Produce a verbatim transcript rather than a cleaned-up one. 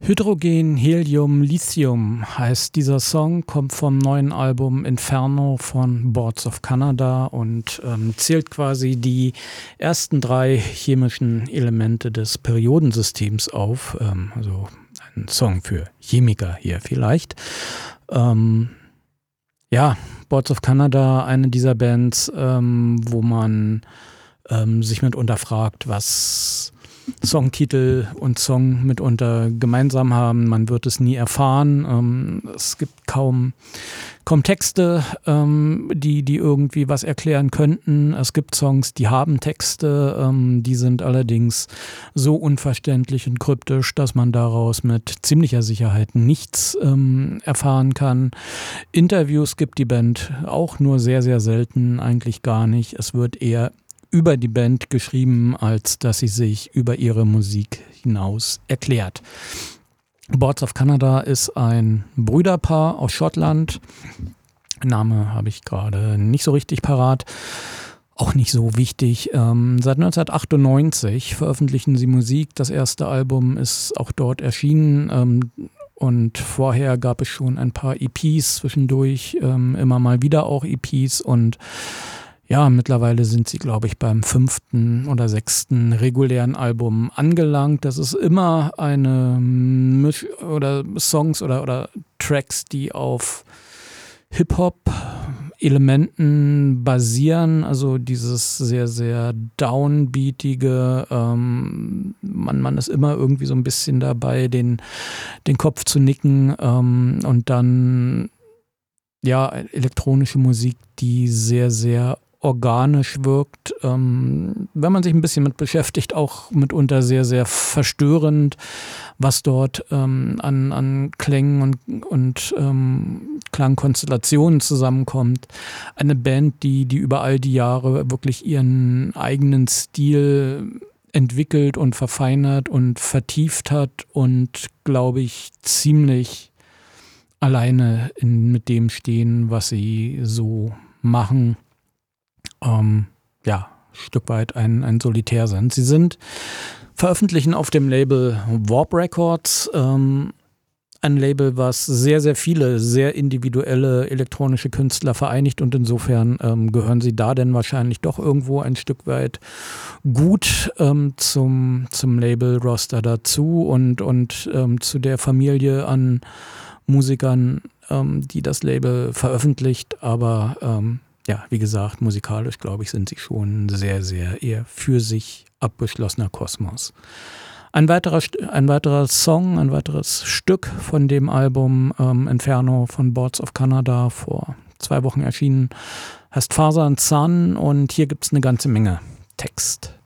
Hydrogen, Helium, Lithium heißt dieser Song, kommt vom neuen Album Inferno von Boards of Canada und ähm, zählt quasi die ersten drei chemischen Elemente des Periodensystems auf. Ähm, also ein Song für Chemiker hier vielleicht. Ähm, ja, Boards of Canada, eine dieser Bands, ähm, wo man ähm, sich mitunter fragt, was Songtitel und Song mitunter gemeinsam haben. Man wird es nie erfahren. Ähm, es gibt kaum, kaum Texte, ähm, die, die irgendwie was erklären könnten. Es gibt Songs, die haben Texte, ähm, die sind allerdings so unverständlich und kryptisch, dass man daraus mit ziemlicher Sicherheit nichts ähm, erfahren kann. Interviews gibt die Band auch nur sehr, sehr selten, eigentlich gar nicht. Es wird eher über die Band geschrieben, als dass sie sich über ihre Musik hinaus erklärt. Boards of Canada ist ein Brüderpaar aus Schottland. Name habe ich gerade nicht so richtig parat. Auch nicht so wichtig. Ähm, seit neunzehnhundertachtundneunzig veröffentlichen sie Musik. Das erste Album ist auch dort erschienen. Ähm, und vorher gab es schon ein paar E Ps zwischendurch. Ähm, immer mal wieder auch E Ps und ja, mittlerweile sind sie, glaube ich, beim fünften oder sechsten regulären Album angelangt. Das ist immer eine Misch- oder Songs oder, oder Tracks, die auf Hip-Hop-Elementen basieren. Also dieses sehr, sehr downbeatige. Ähm, man, man ist immer irgendwie so ein bisschen dabei, den, den Kopf zu nicken ähm, und dann ja, elektronische Musik, die sehr, sehr organisch wirkt, ähm, wenn man sich ein bisschen mit beschäftigt, auch mitunter sehr, sehr verstörend, was dort ähm, an, an Klängen und, und ähm, Klangkonstellationen zusammenkommt. Eine Band, die, die über all die Jahre wirklich ihren eigenen Stil entwickelt und verfeinert und vertieft hat und, glaube ich, ziemlich alleine in, mit dem stehen, was sie so machen. Ähm, ja, ein Stück weit ein, ein Solitär sind. Sie sind veröffentlichen auf dem Label Warp Records, ähm, ein Label, was sehr, sehr viele, sehr individuelle elektronische Künstler vereinigt und insofern ähm, gehören sie da denn wahrscheinlich doch irgendwo ein Stück weit gut ähm, zum, zum Label-Roster dazu und, und ähm, zu der Familie an Musikern, ähm, die das Label veröffentlicht, aber ähm, ja, wie gesagt, musikalisch, glaube ich, sind sie schon sehr, sehr eher für sich abgeschlossener Kosmos. Ein weiterer, ein weiterer Song, ein weiteres Stück von dem Album ähm, Inferno von Boards of Canada, vor zwei Wochen erschienen, heißt Father and Son und hier gibt es eine ganze Menge Text.